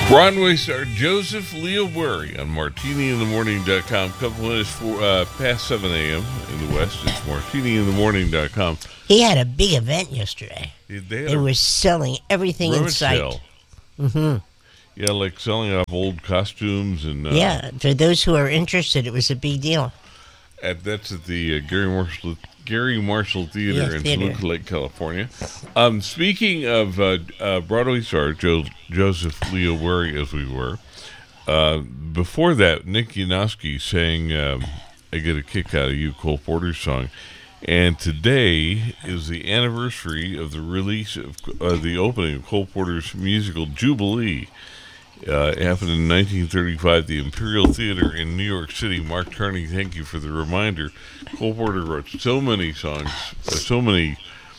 Broadway star Joseph Leo Bury on martiniinthemorning.com. Couple minutes past 7 a.m. in the West. It's martiniinthemorning.com. He had a big event yesterday. They were selling everything in sight. Mm-hmm. Yeah, like selling off old costumes and. Yeah, for those who are interested, it was a big deal. That's at the Gary Marshall Theater in Toluca Lake, California. Speaking of Broadway star Joseph Leo Bury, as we were, before that, Nick Yanofsky sang I Get a Kick Out of You, Cole Porter's song. And today is the anniversary of the release of the opening of Cole Porter's musical Jubilee. It happened in 1935 at the Imperial Theater in New York City. Mark Carney, thank you for the reminder. Cole Porter wrote so many songs, he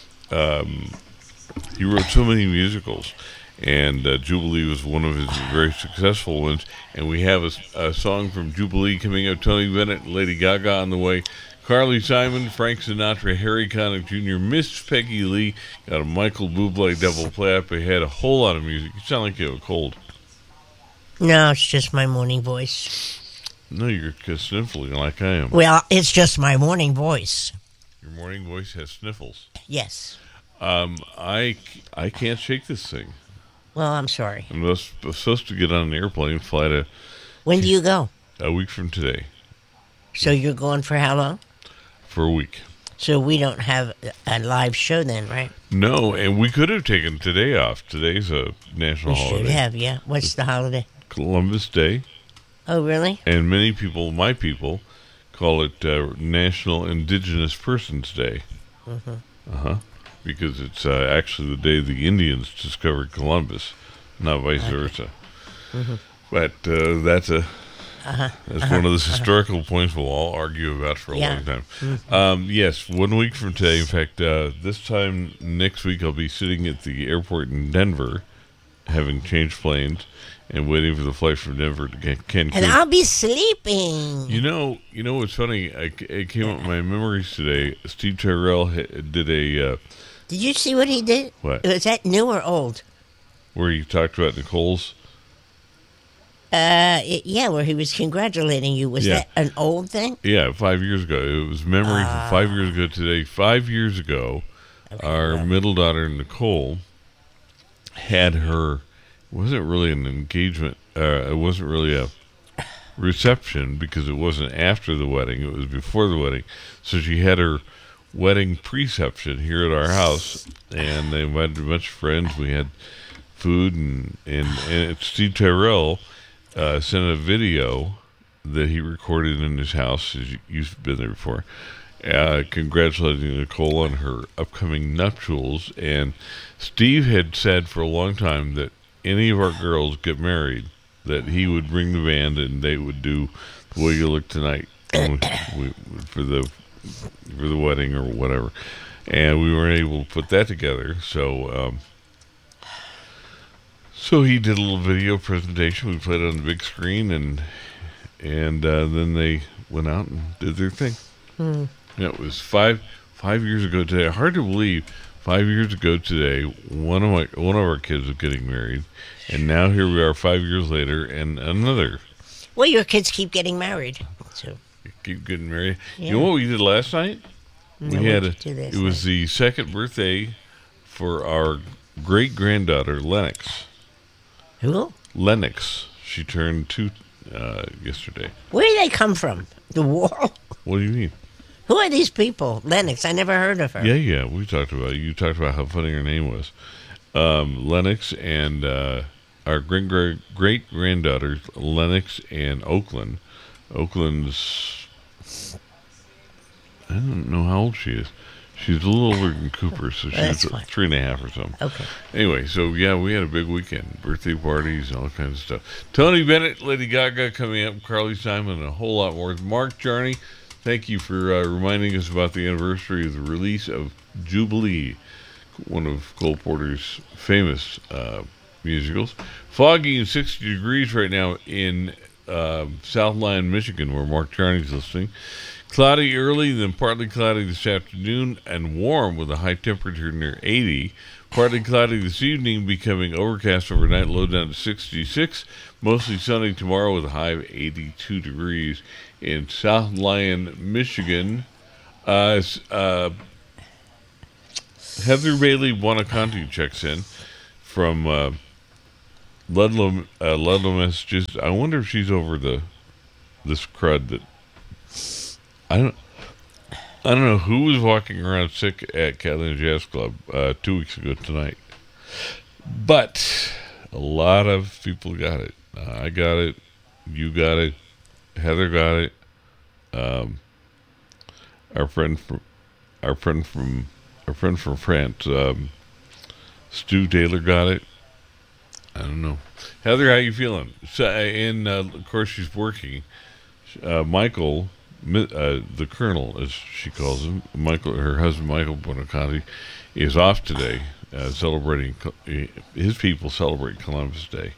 wrote so many musicals, and Jubilee was one of his very successful ones. And we have a song from Jubilee coming up. Tony Bennett, Lady Gaga on the way. Carly Simon, Frank Sinatra, Harry Connick Jr., Miss Peggy Lee, got a Michael Bublé double play up ahead, a whole lot of music. You sound like you have a cold. No, it's just my morning voice. No, you're sniffling like I am. Well, it's just my morning voice. Your morning voice has sniffles. Yes. I can't shake this thing. Well, I'm sorry. I'm supposed to get on an airplane and fly to... When do you go? A week from today. So you're going for how long? For a week. So we don't have a live show then, right? No, and we could have taken today off. Today's a national holiday. We should have, yeah. What's the holiday? Columbus Day. Oh, really? And many people, my people, call it National Indigenous Persons Day. Mm-hmm. Because it's actually the day the Indians discovered Columbus, not vice versa. Mm-hmm. But that's one of those historical points we'll all argue about for a long time. Mm-hmm. Yes, 1 week from today. In fact, this time next week I'll be sitting at the airport in Denver, having changed planes and waiting for the flight from Denver to Cancun. And I'll be sleeping. You know what's funny? It came up in my memories today. Steve Tyrell did a... did you see what he did? What? Was that new or old? Where he talked about Nicole's? Yeah, where he was congratulating you. Was that an old thing? Yeah, 5 years ago. It was memory from 5 years ago today. 5 years ago, our middle daughter, Nicole, had her... It wasn't really an engagement. It wasn't really a reception because it wasn't after the wedding. It was before the wedding. So she had her wedding preception here at our house, and they invited a bunch of friends. We had food, and Steve Tyrell sent a video that he recorded in his house. You've been there before. Congratulating Nicole on her upcoming nuptials. And Steve had said for a long time that any of our girls get married, that he would bring the band and they would do The Way You Look Tonight for the wedding or whatever. And we weren't able to put that together, so he did a little video presentation. We played it on the big screen, and then they went out and did their thing. Yeah, it was five years ago today. Hard to believe. 5 years ago today, one of our kids was getting married, and now here we are 5 years later, and another. Well, your kids keep getting married, so keep getting married. Yeah. You know what we did last night? It was the second birthday for our great granddaughter Lennox. Who? Lennox. She turned 2 yesterday. Where do they come from? The war? What do you mean? Who are these people? Lennox, I never heard of her. Yeah, we talked about it. You talked about how funny her name was. Lennox and our great-granddaughters, Lennox and Oakland. Oakland's... I don't know how old she is. She's a little older than Cooper, so she's 3.5 or something. Okay. Anyway, so yeah, we had a big weekend. Birthday parties and all kinds of stuff. Tony Bennett, Lady Gaga coming up, Carly Simon, and a whole lot more. Mark Jarney, thank you for reminding us about the anniversary of the release of Jubilee, one of Cole Porter's famous musicals. Foggy and 60 degrees right now in South Lyon, Michigan, where Mark Charney's listening. Cloudy early, then partly cloudy this afternoon, and warm with a high temperature near 80. Partly cloudy this evening, becoming overcast overnight, low down to 66. Mostly sunny tomorrow with a high of 82 degrees in South Lyon, Michigan. Heather Bailey Buonaconti checks in from Ludlow, Massachusetts. I wonder if she's over this crud that I don't know who was walking around sick at Catalina Jazz Club 2 weeks ago tonight, but a lot of people got it. I got it. You got it. Heather got it. Our friend from France, Stu Taylor got it. I don't know. Heather, how you feeling? So, and of course, she's working. Michael, the Colonel, as she calls him, Michael, her husband, Michael Buonaconti, is off today, celebrating. His people celebrate Columbus Day.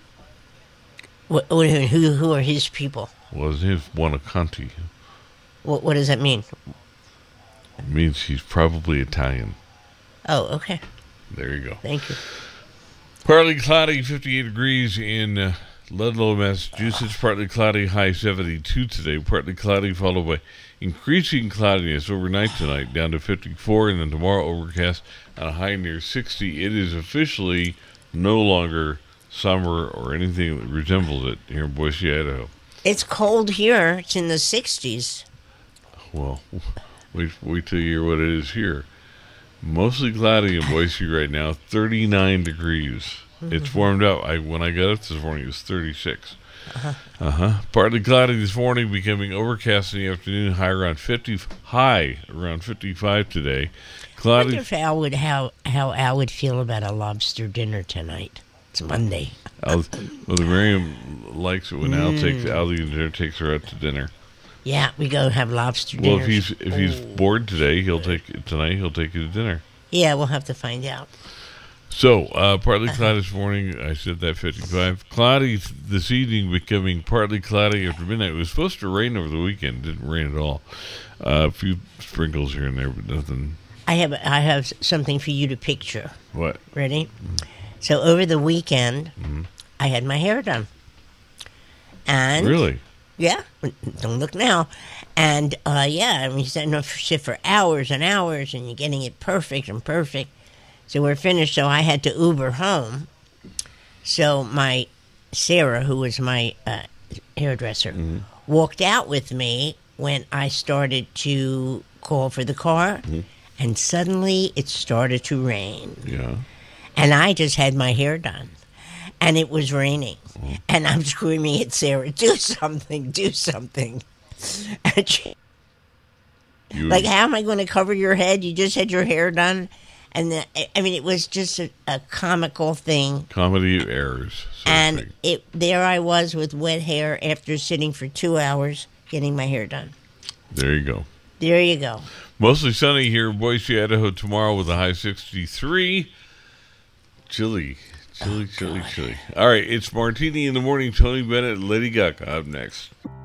Who are his people? Well, his name's Buonaconti. What does that mean? It means he's probably Italian. Oh, okay. There you go. Thank you. Partly cloudy, 58 degrees in Ludlow, Massachusetts. Partly cloudy, high 72 today. Partly cloudy, followed by increasing cloudiness overnight tonight, down to 54, and then tomorrow overcast on a high near 60. It is officially no longer summer or anything that resembles it here in Boise, Idaho. It's cold here. It's in the 60s. Well, wait till you hear what it is here. Mostly cloudy in Boise right now, 39 degrees. Mm-hmm. It's warmed up. When I got up this morning, it was 36. Partly cloudy this morning, becoming overcast in the afternoon, high around 55 today. Cloudy. I wonder if how Al would feel about a lobster dinner tonight. It's Monday. Miriam likes it when Al takes her out to dinner. Yeah, we go have lobster dinner. Well, if he's bored today, he'll take you to dinner. Yeah, we'll have to find out. So, partly cloudy this morning. I said that 55. Cloudy this evening, becoming partly cloudy after midnight. It was supposed to rain over the weekend. It didn't rain at all. A few sprinkles here and there, but nothing. I have something for you to picture. What? Ready? Mm-hmm. So over the weekend, I had my hair done. And really? Yeah. Don't look now. And we sat on shift for hours and hours, and you're getting it perfect. So we're finished. So I had to Uber home. So my Sarah, who was my hairdresser, walked out with me when I started to call for the car, and suddenly it started to rain. Yeah. And I just had my hair done, and it was raining. And I'm screaming at Sarah, do something. And like, how am I going to cover your head? You just had your hair done. And it was just a comical thing. Comedy of errors. And there I was with wet hair after sitting for 2 hours getting my hair done. There you go. Mostly sunny here in Boise, Idaho tomorrow with a high 63. Chilly. All right, it's Martini in the Morning. Tony Bennett, Lady Gaga up next.